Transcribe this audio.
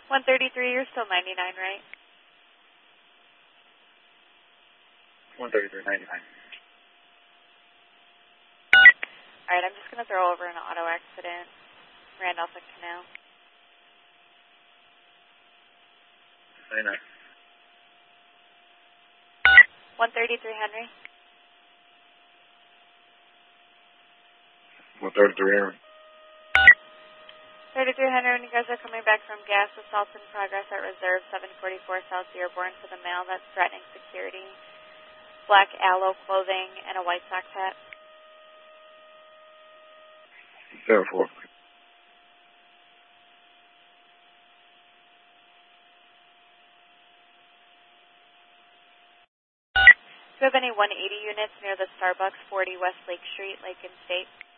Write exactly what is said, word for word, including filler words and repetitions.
one thirty-three, you're still ninety-nine, right? one thirty-three ninety-nine. All right, I'm just going to throw over an auto accident. Randolph and Canal. ninety-nine. one thirty-three, Henry. one thirty-three Henry. thirty-three Henry, when you guys are coming back from gas, assault in progress at Reserve seven forty-four South Dearborn for the male that's threatening security. Black aloe clothing and a white sock hat. seven four. Do you have any one eighty units near the Starbucks, forty West Lake Street, Lake and State?